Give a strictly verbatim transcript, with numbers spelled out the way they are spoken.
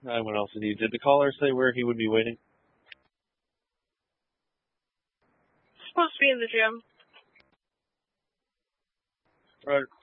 I went else did he? Did the caller say where he would be waiting? Supposed to be in the gym. Right.